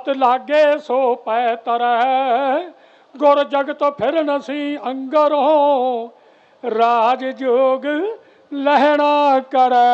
लागे सो पै तरह, गुर जगत फिर नसी अंगरों, राज जोग लहना करे।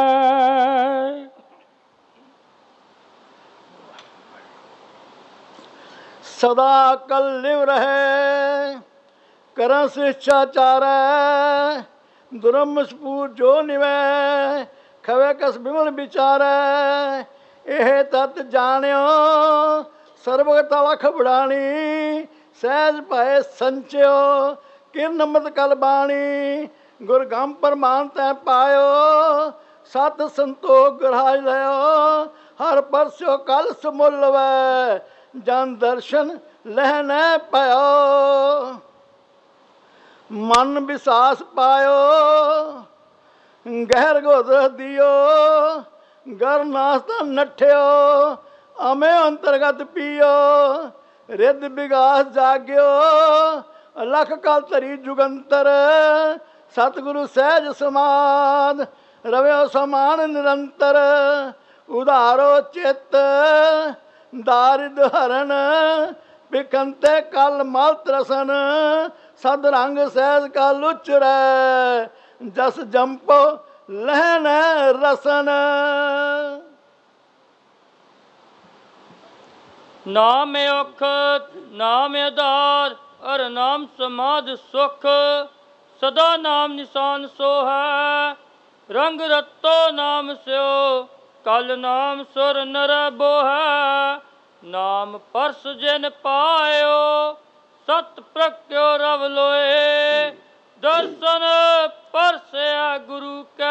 सदा कल लिव रहे कर शिष्टाचार, दुरमसपूर जो निवै खवे कस बिमल विचार। यह तत् जानियो सर्वगत लख बुढ़ानी, सहज पाए संचयो किरन मत कल बाणी। गुर गम प्रमाण तै पायो, सत संतोख गराज लयो। हर परस्यो कल समुल वै, जन दर्शन लह न पायो। मन विश्वास पायो गहर गोद दियो, गर नास्ता नठ्यो अमे अंतर्गत पियो। रिद विगास जाग्यो लख कल तरी जुगंतर, सतगुरु सहज समाध रव्यो समान निरंतर। उधारो चित दारिद हरण, बिखंते कल मल त्रसन। सद रंग सहज कल उचरै, जस जंपो लहन रसन। नाम औख नाम आधार, और नाम समाध सुख। सदा नाम निशान सो है, रंग रतो नाम स्यो। कल नाम सुर नर बोहै, नाम परस जिन पायो। सत प्रगट्यो रव लोए, दर्शन परसया गुरु कै।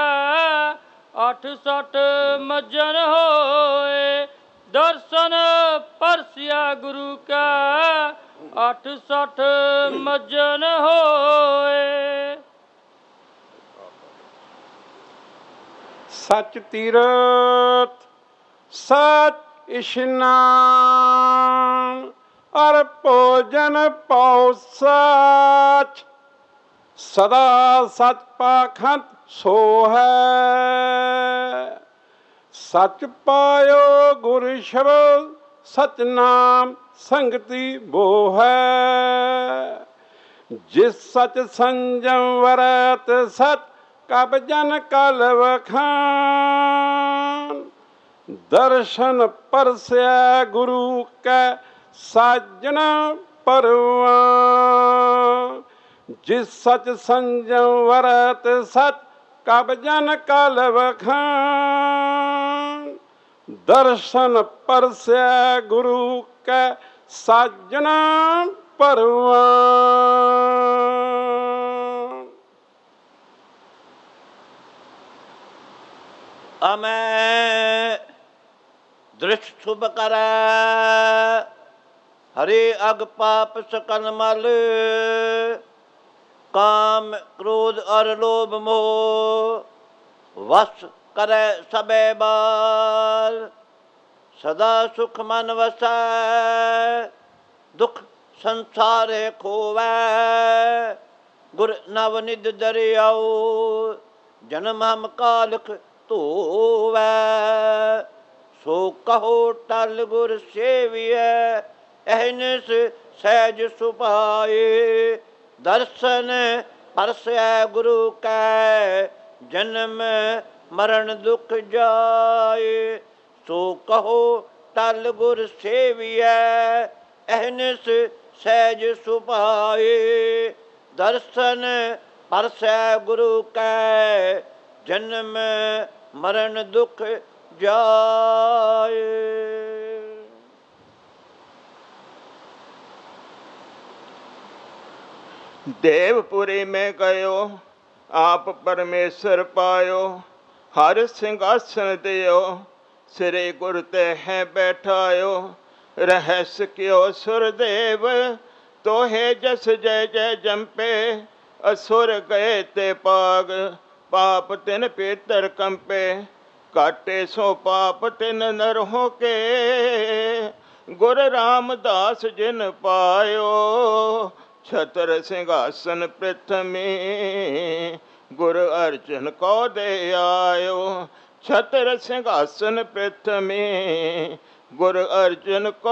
8 मज्जन होए, दर्शन परसिया गुरु का। 8 मज्जन होए। सच तीरथ सच इशनान, और भोजन पाओ सच। सदा सच पाखंड सो है, सच पायो गुर शब्द सच नाम संगति बो है। जिस सच संजम वरत सच, कब जन कल वखान। दर्शन परस्या गुरु कै, साजना परवान। जिस सच संजम वरत सच, कब जन कल वखान। दर्शन परस्या गुरु कै, साजना परवान। अमै दृष्ट शुभ कर, हरे अग पाप सकल मल। काम क्रोध और लोभ मोह, वश करे सबे बाल। सदा सुख मन वसै, दुख संसारे खोवै। गुर नवनिध दरियाओ, जन्म हम कालख धोवै। सो कहो टल गुर सेवियै, अहनिस सहज सुभाए। दर्शन परसै गुरु कै, जन्म मरण दुख जाए। सो कहो टल गुर सेवियै, अहनिस सहज सुभाए। दर्शन परसै गुरु कै, जन्म मरण दुख जाए। देवपुरी में गयो आप परमेश्वर पायो। हर सिंहासन दियो श्री गुरु ते है बैठायो। रहस्य क्यों सुरदेव तो है जस जय जय जंपे। असुर गए ते पाग पाप तिन पीतर कंपे। काटे सो पाप तिन नर हो के गुर रामदास जिन पायो। छतर सिंहासन पृथ्वी गुरु अर्जन को दे आयो। छतर सिंहासन पृथ्वी गुरु अर्जन को